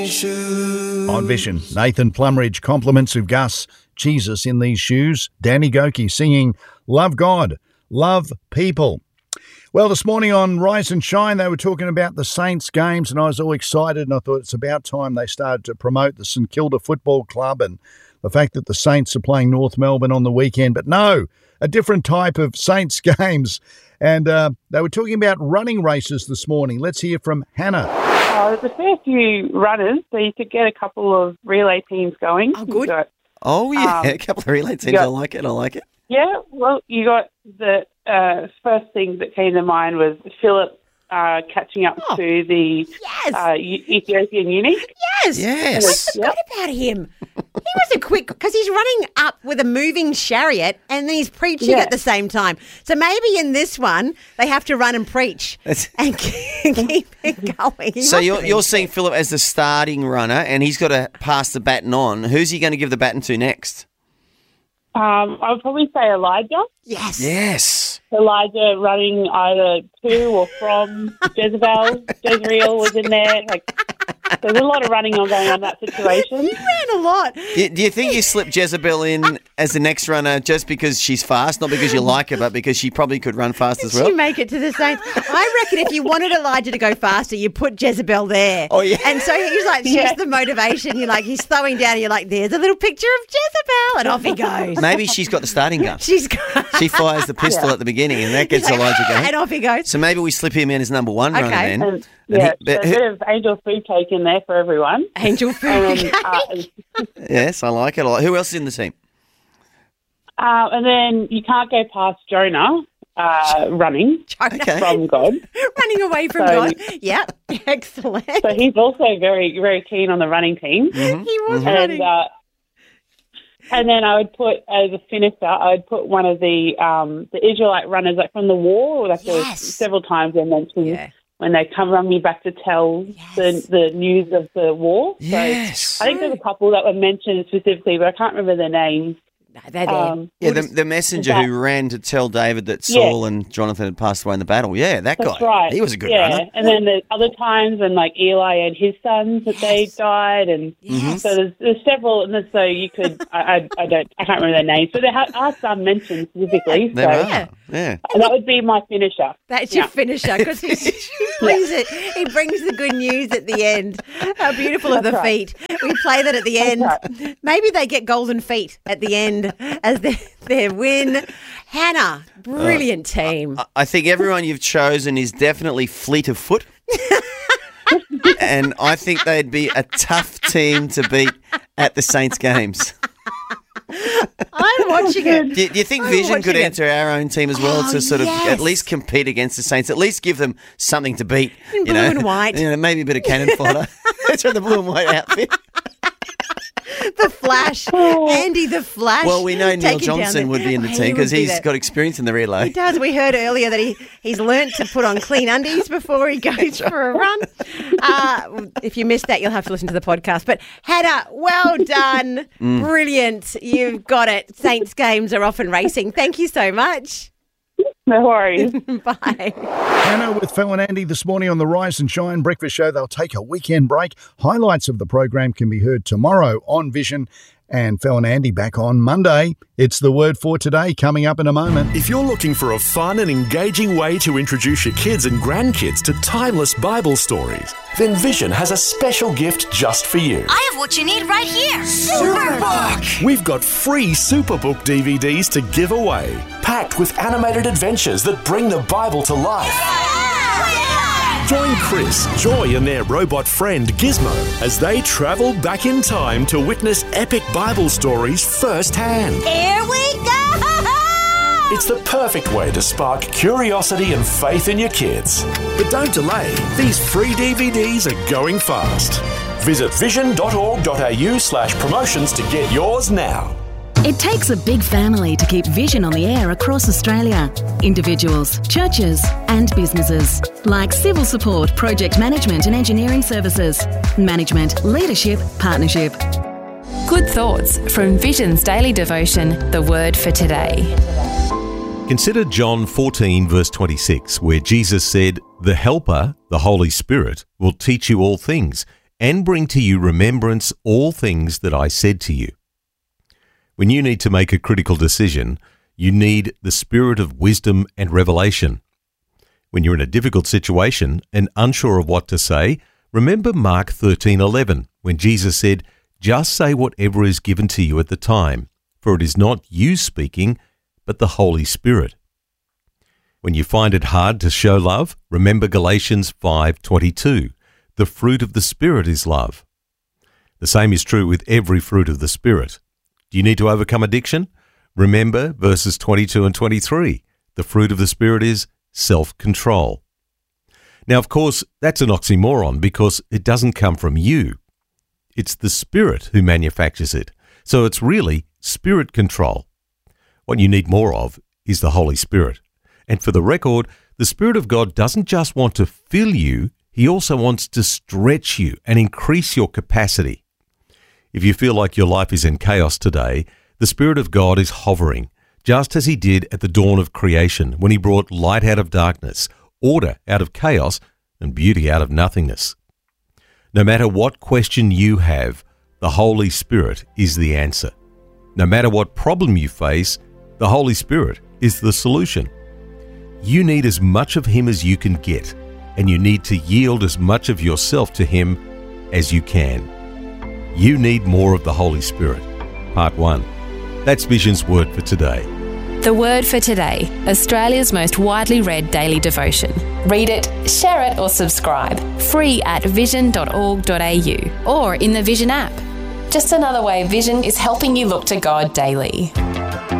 On Vision, Nathan Plumridge compliments of Gus, Jesus in these shoes. Danny Goki singing Love God, Love People. Well, this morning on Rise and Shine, they were talking about the Saints games, and I was all excited, and I thought it's about time they started to promote the St Kilda Football Club and the fact that the Saints are playing North Melbourne on the weekend. But no, a different type of Saints games. And they were talking about running races this morning. Let's hear from Hannah. There's a fair few runners, so you could get a couple of relay teams going. Oh, good. A couple of relay teams. I like it. Yeah, well, you got the first thing that came to mind was Philip catching up to the Ethiopian eunuch. Yes. I forgot about him. He was a quick, because he's running up with a moving chariot and then he's preaching at the same time. So maybe in this one, they have to run and preach and keep it going. So you're seeing Philip as the starting runner and he's got to pass the baton on. Who's he going to give the baton to next? I would probably say Elijah. Yes. Elijah running either to or from Jezebel. Jezreel was in there. There's a lot of running going on in that situation. You ran a lot. Do you think you slip Jezebel in as the next runner just because she's fast, not because you like her, but because she probably could run fast as well? She make it to the Saints. I reckon if you wanted Elijah to go faster, you put Jezebel there. Oh, yeah. And so he's like, she's the motivation. You're like, he's slowing down and you're like, there's a little picture of Jezebel. And off he goes. Maybe she's got the starting gun. She fires the pistol at the beginning and that gets Elijah going. And off he goes. So maybe we slip him in as number one runner then. A bit of angel food cake in there for everyone. Angel food cake. Yes, I like it a lot. Who else is in the team? And then you can't go past Jonah running from God. Running away from God. Yep, excellent. So he's also very, very keen on the running team. Mm-hmm. He was running. And then I would put, as a finisher, I would put one of the Israelite runners from the war. Several times they mentioned when they come running back to tell the news of the war. Yes. So I think there's a couple that were mentioned specifically, but I can't remember their names. No, they're there. The messenger who ran to tell David that Saul and Jonathan had passed away in the battle. Yeah, that That's guy. Right. He was a good runner. And then there's other times when Eli and his sons that they died, and so there's several. And so you could I can't remember their names, but there are some mentioned specifically. There are. Yeah. And that would be my finisher. That's your finisher because he brings the good news at the end. How beautiful are the feet. We play that at the end. Right. Maybe they get golden feet at the end as their win. Hannah, brilliant team. I think everyone you've chosen is definitely fleet of foot. And I think they'd be a tough team to beat at the Saints games. I'm watching it. Do you think Vision could enter our own team as well to sort of at least compete against the Saints, at least give them something to beat? In blue and white. Maybe a bit of cannon fodder. That's the blue and white outfit. The Flash. Andy the Flash. Well, we know Neil Johnson would be in the team because he's got experience in the relay. He does. We heard earlier that he's learnt to put on clean undies before he goes for a run. If you missed that, you'll have to listen to the podcast. But Hannah, well done. Brilliant. You've got it. Saints games are off and racing. Thank you so much. No worries. Bye. Hannah with Phil and Andy this morning on the Rise and Shine Breakfast Show. They'll take a weekend break. Highlights of the program can be heard tomorrow on Vision. And Phil and Andy back on Monday. It's the word for today coming up in a moment. If you're looking for a fun and engaging way to introduce your kids and grandkids to timeless Bible stories, then Vision has a special gift just for you. I have what you need right here. Superbook! We've got free Superbook DVDs to give away, packed with animated adventures that bring the Bible to life. Join Chris, Joy and their robot friend Gizmo as they travel back in time to witness epic Bible stories firsthand. Here we go! It's the perfect way to spark curiosity and faith in your kids. But don't delay. These free DVDs are going fast. Visit vision.org.au/promotions to get yours now. It takes a big family to keep Vision on the air across Australia. Individuals, churches and businesses. Like civil support, project management and engineering services. Management, leadership, partnership. Good thoughts from Vision's daily devotion, The Word for Today. Consider John 14 verse 26, where Jesus said, "The Helper, the Holy Spirit, will teach you all things and bring to you remembrance all things that I said to you. When you need to make a critical decision, you need the spirit of wisdom and revelation. When you're in a difficult situation and unsure of what to say, remember Mark 13:11, when Jesus said, "Just say whatever is given to you at the time, for it is not you speaking, but the Holy Spirit." When you find it hard to show love, remember Galatians 5:22, "The fruit of the Spirit is love." The same is true with every fruit of the Spirit. Do you need to overcome addiction? Remember verses 22 and 23, "The fruit of the Spirit is self-control." Now, of course, that's an oxymoron because it doesn't come from you. It's the Spirit who manufactures it. So it's really spirit control. What you need more of is the Holy Spirit. And for the record, the Spirit of God doesn't just want to fill you, He also wants to stretch you and increase your capacity. If you feel like your life is in chaos today, the Spirit of God is hovering, just as He did at the dawn of creation when He brought light out of darkness, order out of chaos, and beauty out of nothingness. No matter what question you have, the Holy Spirit is the answer. No matter what problem you face, the Holy Spirit is the solution. You need as much of Him as you can get, and you need to yield as much of yourself to Him as you can. You need more of the Holy Spirit. Part 1. That's Vision's Word for today. The Word for Today, Australia's most widely read daily devotion. Read it, share it or subscribe. Free at vision.org.au or in the Vision app. Just another way Vision is helping you look to God daily.